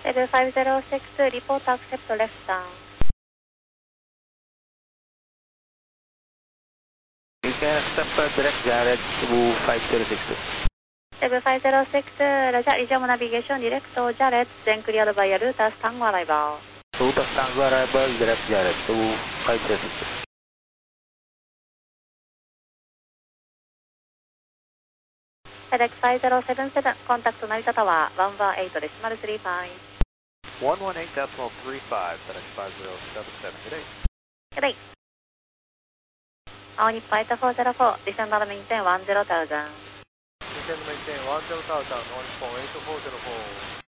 Level 506, report accept left down. You can accept direct Jared to 5062. Level 506, Roger, resume navigation direct to Jared, then cleared by Rutas Tango arrival. Rutas Tango arrival, direct Jared to 5062. FedEx 5077, contact Narita Tower, 118.35. 118.35, FedEx 5077, good day. Good day. All Nippon 8404, descend and maintain 10,000. Descend and maintain 10,000, All Nippon 8404.